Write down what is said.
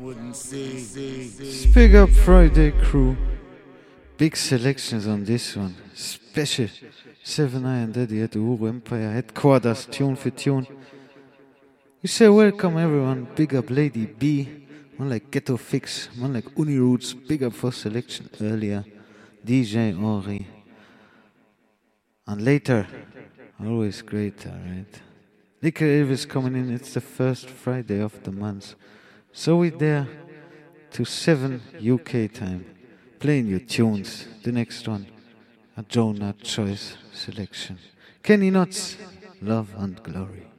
Speak Up Friday crew. Big selections on this one. Special 7 Eye and Daddy at the Uru Empire headquarters, tune for tune. We say welcome everyone. Big up Lady B. One like Ghetto Fix. One like Uni Roots. Big up for selection earlier. DJ Henri. And later, always great, alright. Liquor Elvis coming in. It's the first Friday of the month. So we're there to 7 UK time. Playing your tunes. The next one, a Jonah Choice selection. Kenny Nuts, Love and Glory.